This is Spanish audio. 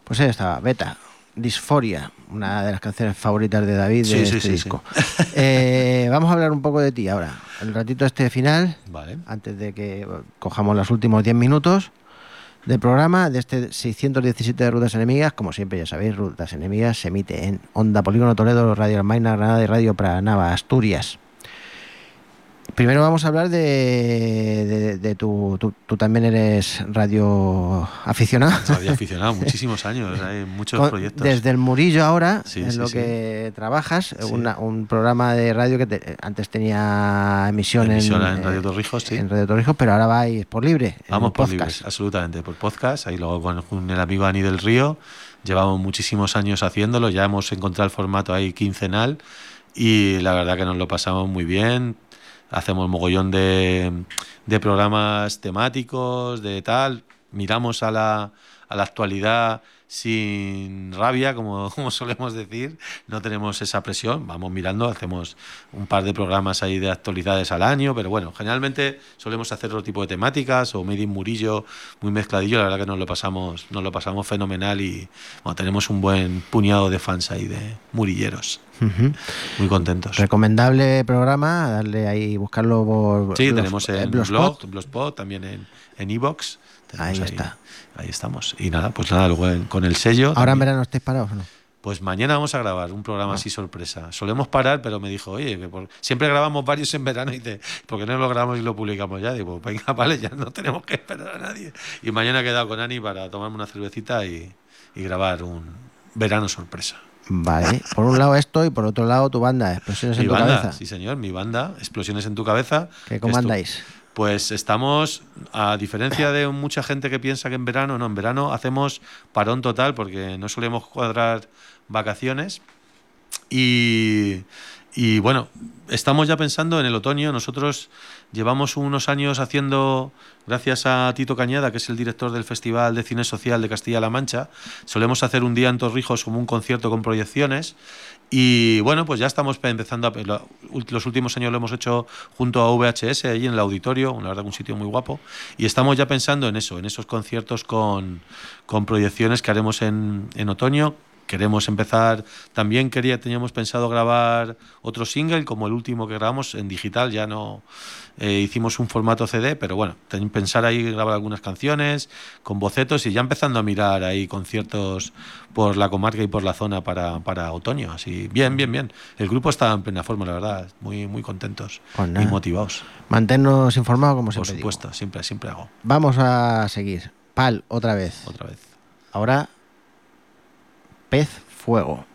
Pues ahí estaba, Beta, Disforia, una de las canciones favoritas de David de este disco. Sí. Vamos a hablar un poco de ti ahora, el ratito este final, vale. Antes de que cojamos los últimos 10 minutos del programa, de este 617 de Rutas Enemigas. Como siempre ya sabéis, Rutas Enemigas se emite en Onda Polígono Toledo, Radio Almaina, Granada y Radio Pranava, Asturias. Primero vamos a hablar de tú también eres radio aficionado. Radio aficionado, muchísimos años, hay muchos proyectos. Desde el Murillo ahora, que trabajas, sí. un programa de radio que antes tenía emisión en Radio Torrijos, sí. En Radio Torrijos, pero ahora vais por libre. Vamos por libre, absolutamente, por podcast. Ahí luego con el amigo Ani del Río, llevamos muchísimos años haciéndolo, ya hemos encontrado el formato ahí quincenal y la verdad que nos lo pasamos muy bien. Hacemos mogollón de programas temáticos, de tal. Miramos a la actualidad sin rabia, como solemos decir. No tenemos esa presión. Vamos mirando, hacemos un par de programas ahí de actualidades al año, pero bueno, generalmente solemos hacer otro tipo de temáticas o Made in Murillo, muy mezcladillo. La verdad que nos lo pasamos fenomenal y bueno, tenemos un buen puñado de fans ahí de murilleros. Uh-huh. Muy contentos. Recomendable programa, darle ahí, buscarlo por... Sí, tenemos en Blogspot, también en iVoox. Ahí está. Ahí estamos. Y nada, pues nada, luego con el sello. ¿Ahora también. En verano estáis parados o no? Pues mañana vamos a grabar un programa así sorpresa. Solemos parar, pero me dijo, oye, siempre grabamos varios en verano y ¿por qué no lo grabamos y lo publicamos ya? Digo, venga, vale, ya no tenemos que esperar a nadie. Y mañana he quedado con Ani para tomarme una cervecita y grabar un verano sorpresa. Vale, por un lado esto y por otro lado tu banda, Explosiones en tu cabeza. Sí, señor, mi banda, Explosiones en tu cabeza. ¿Cómo andáis? Pues estamos, a diferencia de mucha gente que piensa que en verano hacemos parón total porque no solemos cuadrar vacaciones y bueno, estamos ya pensando en el otoño. Nosotros llevamos unos años haciendo, gracias a Tito Cañada, que es el director del Festival de Cine Social de Castilla-La Mancha, solemos hacer un día en Torrijos como un concierto con proyecciones. Y bueno, pues ya estamos empezando los últimos años lo hemos hecho junto a VHS, allí en el auditorio, la verdad un sitio muy guapo, y estamos ya pensando en eso, en esos conciertos con proyecciones que haremos en otoño. Queremos empezar, también teníamos pensado grabar otro single, como el último que grabamos en digital, ya no hicimos un formato CD, pero bueno, pensar ahí grabar algunas canciones con bocetos y ya empezando a mirar ahí conciertos por la comarca y por la zona para otoño, así, bien. El grupo está en plena forma, la verdad, muy, muy contentos y motivados. Mantenernos informados como siempre. Por supuesto, siempre hago. Vamos a seguir. Pal, otra vez. Otra vez. Ahora... Pez Fuego.